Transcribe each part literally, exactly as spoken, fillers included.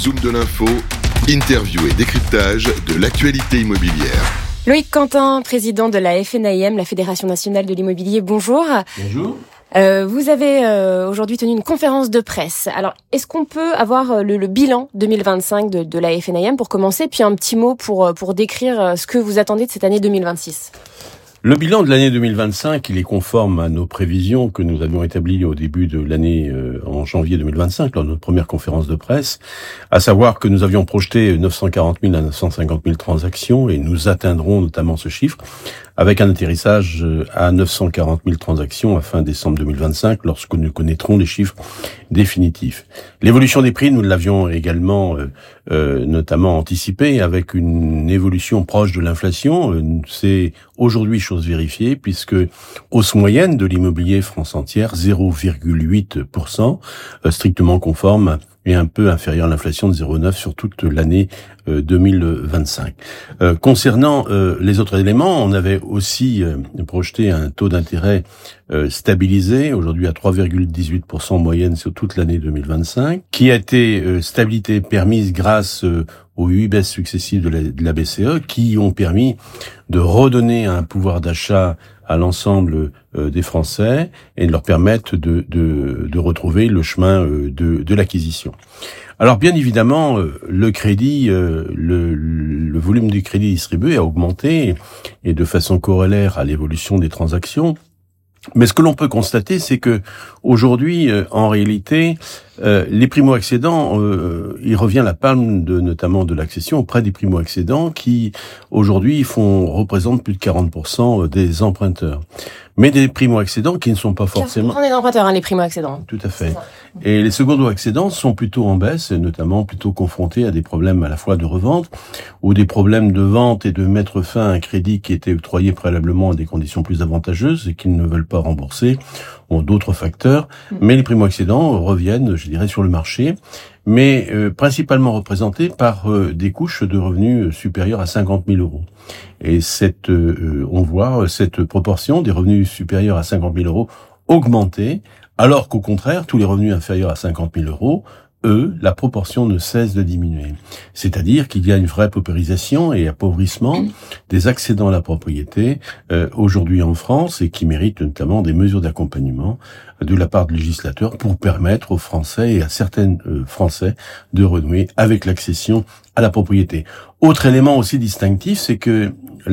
Zoom de l'info, interview et décryptage de l'actualité immobilière. Loïc Quentin, président de la F N I M, la Fédération Nationale de l'Immobilier, bonjour. Bonjour. Euh, vous avez euh, aujourd'hui tenu une conférence de presse. Alors, est-ce qu'on peut avoir le, le bilan deux mille vingt-cinq de, de la F N I M pour commencer, puis un petit mot pour, pour décrire ce que vous attendez de cette année deux mille vingt-six ? Le bilan de l'année deux mille vingt-cinq, il est conforme à nos prévisions que nous avions établies au début de l'année, euh, en janvier deux mille vingt-cinq, lors de notre première conférence de presse, à savoir que nous avions projeté neuf cent quarante mille à neuf cent cinquante mille transactions et nous atteindrons notamment ce chiffre avec un atterrissage à neuf cent quarante mille transactions à fin décembre deux mille vingt-cinq, lorsque nous connaîtrons les chiffres définitifs. L'évolution des prix, nous l'avions également euh, euh, notamment anticipé avec une évolution proche de l'inflation. Euh, c'est aujourd'hui chose vérifiée, puisque hausse moyenne de l'immobilier France entière, zéro virgule huit pour cent, euh, strictement conforme et un peu inférieur à l'inflation de zéro virgule neuf sur toute l'année euh, deux mille vingt-cinq. Euh, concernant euh, les autres éléments, on avait aussi euh, projeté un taux d'intérêt euh, stabilisé, aujourd'hui à trois virgule dix-huit pour cent moyenne sur toute l'année deux mille vingt-cinq, qui a été euh, stabilité permise grâce euh, aux huit baisses successives de la, de la B C E, qui ont permis de redonner un pouvoir d'achat à l'ensemble euh, des Français et de leur permettre de, de, de retrouver le chemin euh, de, de l'acquisition. Alors bien évidemment, euh, le crédit, euh, le, le volume du crédit distribué a augmenté et de façon corollaire à l'évolution des transactions. Mais ce que l'on peut constater, c'est que aujourd'hui, euh, en réalité, euh, les primo-accédants, euh, il revient la palme de notamment de l'accession auprès des primo-accédants qui aujourd'hui font représentent plus de quarante pour cent des emprunteurs. Mais des primo-accédants qui ne sont pas forcément... On est des emprunteurs, hein, les primo-accédants. Tout à fait. Et les secondo-accédants sont plutôt en baisse, et notamment plutôt confrontés à des problèmes à la fois de revente ou des problèmes de vente et de mettre fin à un crédit qui était octroyé préalablement à des conditions plus avantageuses et qu'ils ne veulent pas rembourser, ont d'autres facteurs. Mais les primo-accédants reviennent, je dirais, sur le marché, mais euh, principalement représentés par euh, des couches de revenus supérieurs à cinquante mille euros. Et cette, euh, on voit cette proportion des revenus supérieurs à cinquante mille euros augmenter, alors qu'au contraire, tous les revenus inférieurs à cinquante mille euros, eux, la proportion ne cesse de diminuer. C'est-à-dire qu'il y a une vraie paupérisation et appauvrissement des accédants à la propriété euh, aujourd'hui en France et qui méritent notamment des mesures d'accompagnement de la part du législateur pour permettre aux Français et à certains euh, Français de renouer avec l'accession à la propriété. Autre élément aussi distinctif, c'est que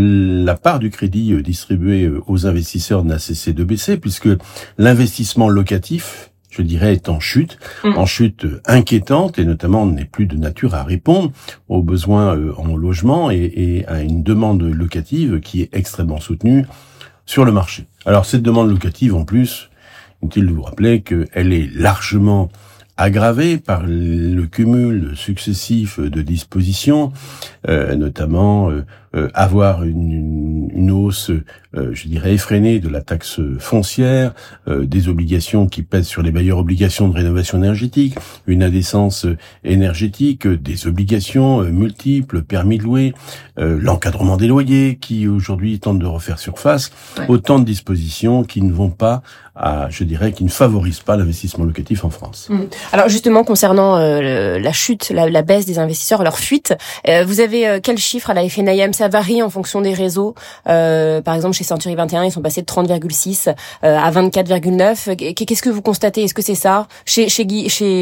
la part du crédit distribué aux investisseurs n'a cessé de baisser puisque l'investissement locatif, je dirais, est en chute, mmh. en chute inquiétante et notamment n'est plus de nature à répondre aux besoins euh, en logement et, et à une demande locative qui est extrêmement soutenue sur le marché. Alors cette demande locative, en plus, inutile de vous rappeler qu'elle est largement aggravée par le cumul successif de dispositions, euh, notamment euh, euh, avoir une, une hausse, euh, je dirais, effrénée de la taxe foncière, euh, des obligations qui pèsent sur les bailleurs, obligations de rénovation énergétique, une indécence énergétique, des obligations euh, multiples, permis de louer, euh, l'encadrement des loyers qui aujourd'hui tentent de refaire surface, ouais. Autant de dispositions qui ne vont pas à, je dirais, qui ne favorisent pas l'investissement locatif en France. Mmh. Alors justement, concernant euh, la chute, la, la baisse des investisseurs, leur fuite, euh, vous avez euh, quel chiffre à la F N I M? Ça varie en fonction des réseaux. Euh, par exemple, chez Century vingt et un, ils sont passés de trente virgule six euh, à vingt-quatre virgule neuf. Qu'est-ce que vous constatez? Est-ce que c'est ça? Chez chez Guy, chez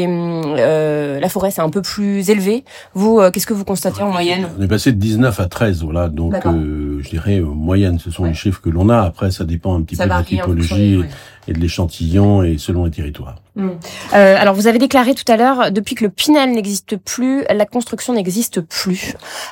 euh, La Forêt, c'est un peu plus élevé. Vous, euh, qu'est-ce que vous constatez en moyenne? On est passé de dix-neuf à treize, voilà. Donc, euh, je dirais, euh, moyenne, ce sont ouais. les chiffres que l'on a. Après, ça dépend un petit ça peu de la typologie et, et de l'échantillon et selon les territoires. Mmh. Euh, alors, vous avez déclaré tout à l'heure, depuis que le Pinel n'existe plus, la construction n'existe plus.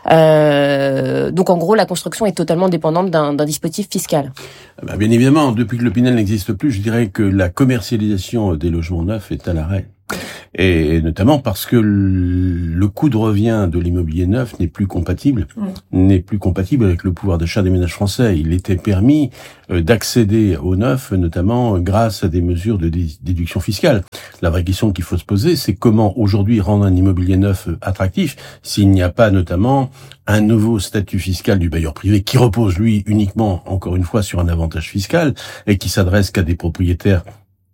Euh, donc, en gros, la construction est totalement dépendante d'un, d'un dispositif fiscal. Bah, bien évidemment, depuis que le Pinel n'existe plus, je dirais que la commercialisation des logements neufs est à l'arrêt. Et notamment parce que le coût de revient de l'immobilier neuf n'est plus compatible, mmh. n'est plus compatible avec le pouvoir d'achat des ménages français. Il était permis d'accéder au neuf, notamment grâce à des mesures de déduction fiscale. La vraie question qu'il faut se poser, c'est comment aujourd'hui rendre un immobilier neuf attractif s'il n'y a pas notamment un nouveau statut fiscal du bailleur privé qui repose, lui, uniquement, encore une fois, sur un avantage fiscal et qui s'adresse qu'à des propriétaires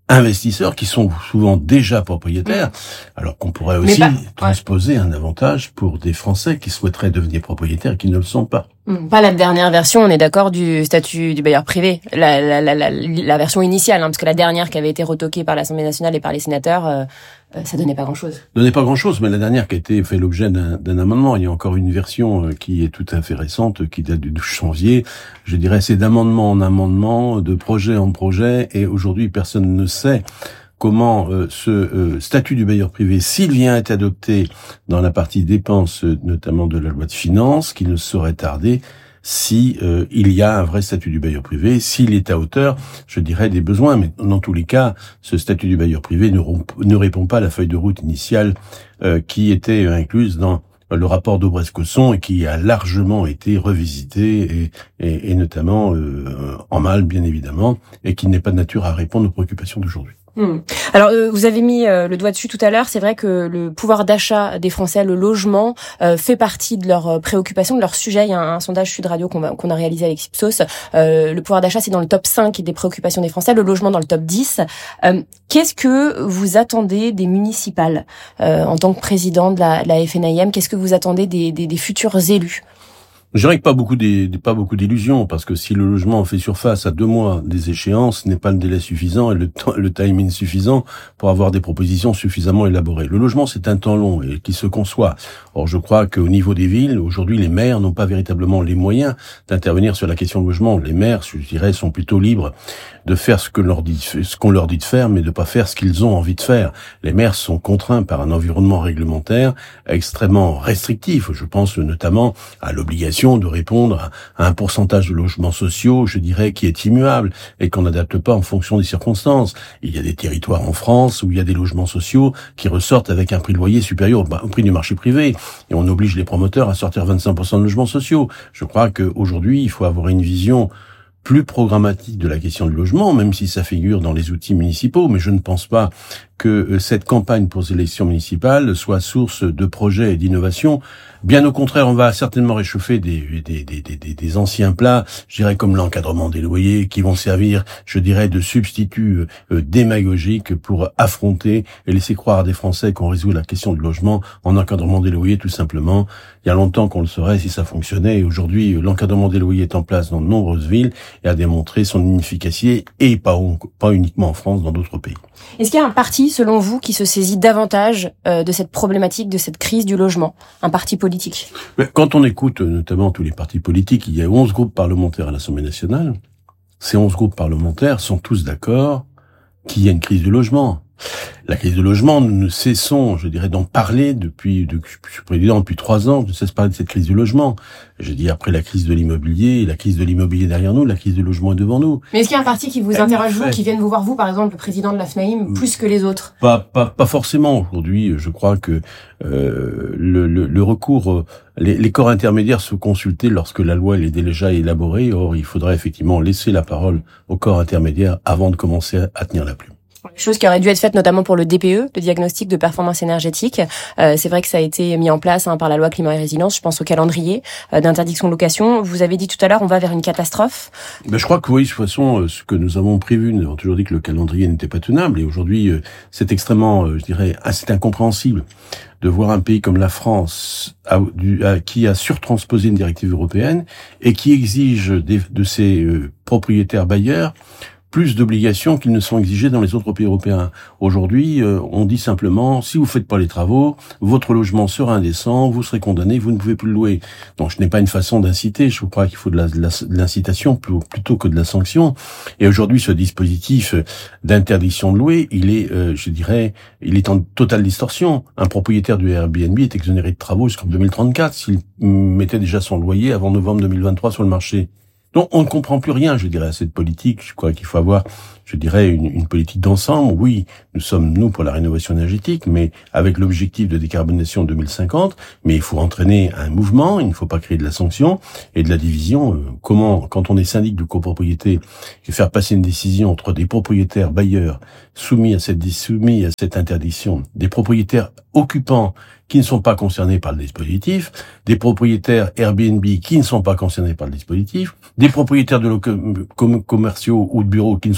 investisseurs qui sont souvent déjà propriétaires, alors qu'on pourrait aussi pas, transposer ouais. un avantage pour des Français qui souhaiteraient devenir propriétaires et qui ne le sont pas. Pas la dernière version, on est d'accord, du statut du bailleur privé, la, la, la, la, la version initiale, hein, parce que la dernière qui avait été retoquée par l'Assemblée nationale et par les sénateurs, euh, euh, ça donnait pas grand-chose. Donnait pas grand-chose, mais la dernière qui a été fait l'objet d'un, d'un amendement, il y a encore une version euh, qui est tout à fait récente, qui date du douze janvier. Je dirais, c'est d'amendement en amendement, de projet en projet, et aujourd'hui personne ne sait comment euh, ce euh, statut du bailleur privé, s'il vient être adopté dans la partie dépenses, euh, notamment de la loi de finances, qui ne saurait tarder, si euh, il y a un vrai statut du bailleur privé, s'il est à hauteur, je dirais, des besoins. Mais dans tous les cas, ce statut du bailleur privé ne, romp, ne répond pas à la feuille de route initiale euh, qui était incluse dans le rapport d'Aubrescosson et qui a largement été revisité et, et, et notamment euh, en mal, bien évidemment, et qui n'est pas de nature à répondre aux préoccupations d'aujourd'hui. Hmm. Alors, euh, vous avez mis euh, le doigt dessus tout à l'heure. C'est vrai que le pouvoir d'achat des Français, le logement, euh, fait partie de leurs euh, préoccupations, de leur sujet. Il y a un, un sondage Sud Radio qu'on, va, qu'on a réalisé avec Ipsos. Euh, le pouvoir d'achat, c'est dans le top cinq des préoccupations des Français. Le logement dans le top dix. Euh, qu'est-ce que vous attendez des municipales euh, en tant que président de la, de la F N I M? Qu'est-ce que vous attendez des, des, des futurs élus? Je dirais que pas beaucoup des, pas beaucoup d'illusions, parce que si le logement fait surface à deux mois des échéances, ce n'est pas le délai suffisant et le, le timing suffisant pour avoir des propositions suffisamment élaborées. Le logement, c'est un temps long et qui se conçoit. Or, je crois qu'au niveau des villes, aujourd'hui, les maires n'ont pas véritablement les moyens d'intervenir sur la question du logement. Les maires, je dirais, sont plutôt libres de faire ce que leur dit, ce qu'on leur dit de faire, mais de pas faire ce qu'ils ont envie de faire. Les maires sont contraints par un environnement réglementaire extrêmement restrictif. Je pense notamment à l'obligation de répondre à un pourcentage de logements sociaux, je dirais, qui est immuable et qu'on n'adapte pas en fonction des circonstances. Il y a des territoires en France où il y a des logements sociaux qui ressortent avec un prix de loyer supérieur au prix du marché privé et on oblige les promoteurs à sortir vingt-cinq pour cent de logements sociaux. Je crois qu'aujourd'hui, il faut avoir une vision plus programmatique de la question du logement, même si ça figure dans les outils municipaux, mais je ne pense pas que cette campagne pour les élections municipales soit source de projets et d'innovation. Bien au contraire, on va certainement réchauffer des, des, des, des, des anciens plats, je dirais comme l'encadrement des loyers, qui vont servir, je dirais, de substitut euh, démagogique pour affronter et laisser croire à des Français qu'on résout la question du logement en encadrement des loyers, tout simplement. Il y a longtemps qu'on le saurait si ça fonctionnait, et aujourd'hui, l'encadrement des loyers est en place dans de nombreuses villes et a démontré son inefficacité, et pas, pas uniquement en France, dans d'autres pays. Est-ce qu'il y a un parti, selon vous, qui se saisit davantage euh, de cette problématique, de cette crise du logement? Un parti politique? Mais quand on écoute notamment tous les partis politiques, il y a onze groupes parlementaires à l'Assemblée nationale. Ces onze groupes parlementaires sont tous d'accord qu'il y a une crise du logement. La crise du logement, nous ne cessons, je dirais, d'en parler depuis, depuis, je suis président depuis trois ans, je ne cesse de parler de cette crise du logement. Je dis après la crise de l'immobilier, la crise de l'immobilier derrière nous, la crise du logement est devant nous. Mais est-ce qu'il y a un parti qui vous interroge, vous, qui vienne vous voir, vous, par exemple, le président de la F N A I M, plus que les autres? Pas, pas, pas forcément. Aujourd'hui, je crois que euh, le, le, le recours, les, les corps intermédiaires sont consultés lorsque la loi elle est déjà élaborée. Or, il faudrait effectivement laisser la parole aux corps intermédiaires avant de commencer à tenir la plume. Chose qui aurait dû être faite notamment pour le D P E, le diagnostic de performance énergétique. Euh, c'est vrai que ça a été mis en place hein, par la loi climat et résilience. Je pense au calendrier euh, d'interdiction de location. Vous avez dit tout à l'heure, on va vers une catastrophe. Ben, je crois que oui, de toute façon, ce que nous avons prévu, nous avons toujours dit que le calendrier n'était pas tenable. Et aujourd'hui, c'est extrêmement, je dirais, c'est incompréhensible de voir un pays comme la France a, du, a, qui a surtransposé une directive européenne et qui exige des, de ses euh, propriétaires bailleurs plus d'obligations qu'ils ne sont exigées dans les autres pays européens. Aujourd'hui, euh, on dit simplement, si vous faites pas les travaux, votre logement sera indécent, vous serez condamné, vous ne pouvez plus le louer. Donc, ce n'est pas une façon d'inciter. Je crois qu'il faut de, la, de, la, de l'incitation plutôt que de la sanction. Et aujourd'hui, ce dispositif d'interdiction de louer, il est, euh, je dirais, il est en totale distorsion. Un propriétaire du Airbnb est exonéré de travaux jusqu'en deux mille trente-quatre s'il mettait déjà son loyer avant novembre deux mille vingt-trois sur le marché. Donc, on ne comprend plus rien, je dirais, à cette politique. Je crois qu'il faut avoir, je dirais, une, une politique d'ensemble. Oui, nous sommes, nous, pour la rénovation énergétique, mais avec l'objectif de décarbonation deux mille cinquante. Mais il faut entraîner un mouvement, il ne faut pas créer de la sanction et de la division. Euh, comment, quand on est syndic de copropriété, et faire passer une décision entre des propriétaires bailleurs soumis à cette, soumis à cette interdiction, des propriétaires occupants qui ne sont pas concernés par le dispositif, des propriétaires Airbnb qui ne sont pas concernés par le dispositif, des propriétaires de locaux commerciaux ou de bureaux qui ne sont pas concernés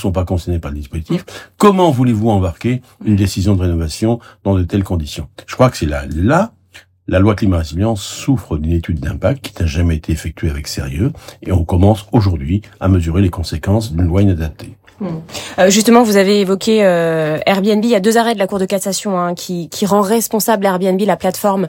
concernés par le dispositif. Comment voulez-vous embarquer une décision de rénovation dans de telles conditions? Je crois que c'est là, là, la loi climat résilience souffre d'une étude d'impact qui n'a jamais été effectuée avec sérieux, et on commence aujourd'hui à mesurer les conséquences d'une loi inadaptée. Euh, justement, vous avez évoqué euh, Airbnb. Il y a deux arrêts de la Cour de cassation hein, qui, qui rend responsable Airbnb, la plateforme,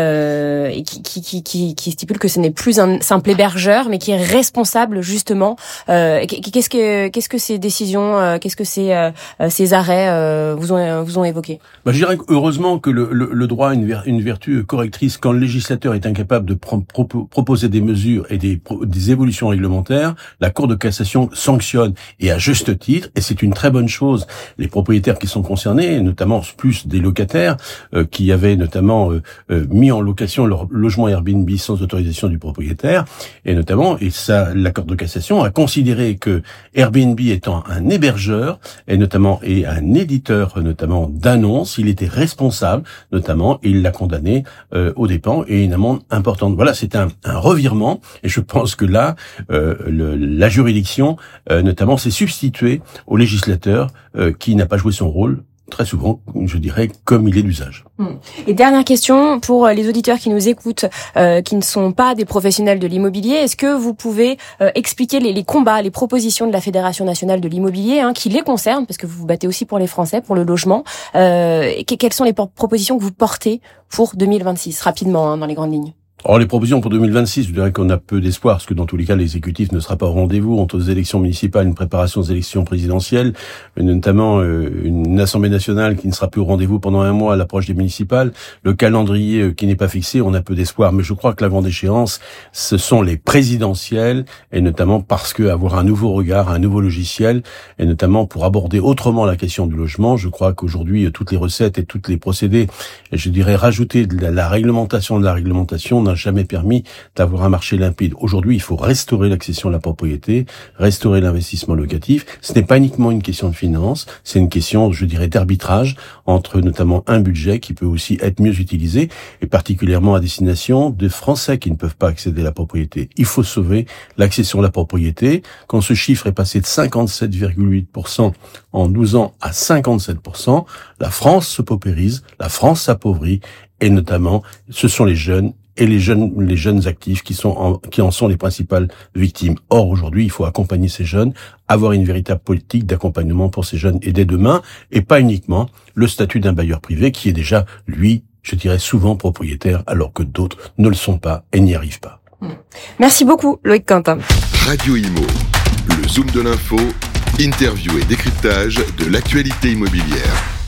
euh, et qui, qui, qui, qui, qui stipule que ce n'est plus un simple hébergeur, mais qui est responsable justement. Euh, qu'est-ce que qu'est-ce que ces décisions, euh, qu'est-ce que ces euh, ces arrêts euh, vous ont vous ont évoqué? Bah, je dirais heureusement que le, le, le droit a une, ver, une vertu correctrice. Quand le législateur est incapable de pro, pro, proposer des mesures et des, des évolutions réglementaires, la Cour de cassation sanctionne, et à juste titre, et c'est une très bonne chose. Les propriétaires qui sont concernés, notamment plus des locataires, euh, qui avaient notamment euh, euh, mis en location leur logement Airbnb sans autorisation du propriétaire, et notamment, et ça, la Cour de cassation a considéré que Airbnb étant un hébergeur, et notamment, et un éditeur, notamment, d'annonces, il était responsable, notamment, et il l'a condamné euh, aux dépens, et une amende importante. Voilà, c'est un, un revirement, et je pense que là, euh, le, la juridiction, euh, notamment, s'est substituée au législateur euh, qui n'a pas joué son rôle, très souvent, je dirais, comme il est d'usage. Et dernière question pour les auditeurs qui nous écoutent, euh, qui ne sont pas des professionnels de l'immobilier, est-ce que vous pouvez euh, expliquer les, les combats, les propositions de la Fédération nationale de l'immobilier, hein, qui les concernent, parce que vous vous battez aussi pour les Français, pour le logement, euh, et quelles sont les propositions que vous portez pour deux mille vingt-six, rapidement, hein, dans les grandes lignes? Or, les propositions pour deux mille vingt-six, je dirais qu'on a peu d'espoir, parce que dans tous les cas, l'exécutif ne sera pas au rendez-vous. Entre les élections municipales, une préparation aux élections présidentielles, notamment euh, une Assemblée nationale qui ne sera plus au rendez-vous pendant un mois à l'approche des municipales, le calendrier euh, qui n'est pas fixé, on a peu d'espoir. Mais je crois que la grande échéance, ce sont les présidentielles, et notamment parce que avoir un nouveau regard, un nouveau logiciel, et notamment pour aborder autrement la question du logement, je crois qu'aujourd'hui, toutes les recettes et tous les procédés, et je dirais rajouter de la, la réglementation de la réglementation, n'a jamais permis d'avoir un marché limpide. Aujourd'hui, il faut restaurer l'accession à la propriété, restaurer l'investissement locatif. Ce n'est pas uniquement une question de finance, c'est une question, je dirais, d'arbitrage entre notamment un budget qui peut aussi être mieux utilisé, et particulièrement à destination de Français qui ne peuvent pas accéder à la propriété. Il faut sauver l'accession à la propriété. Quand ce chiffre est passé de cinquante-sept virgule huit pour cent en douze ans à cinquante-sept pour cent, la France se paupérise, la France s'appauvrit, et notamment, ce sont les jeunes et les jeunes, les jeunes actifs qui sont en, qui en sont les principales victimes. Or, aujourd'hui, il faut accompagner ces jeunes, avoir une véritable politique d'accompagnement pour ces jeunes et dès demain, et pas uniquement le statut d'un bailleur privé qui est déjà, lui, je dirais souvent propriétaire, alors que d'autres ne le sont pas et n'y arrivent pas. Merci beaucoup, Loïc Quentin. Radio Imo, le zoom de l'info, interview et décryptage de l'actualité immobilière.